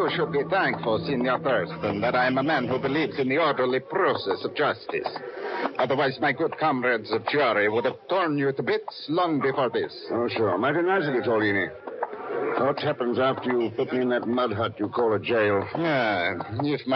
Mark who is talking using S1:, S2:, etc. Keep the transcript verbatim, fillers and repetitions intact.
S1: You should be thankful, Senor Thurston, that I am a man who believes in the orderly process of justice. Otherwise, my good comrades of jury would have torn you to bits long before this.
S2: Oh, sure. Mighty nice of you, Tolini. What happens after you put me in that mud hut you call a jail?
S1: Yeah, if my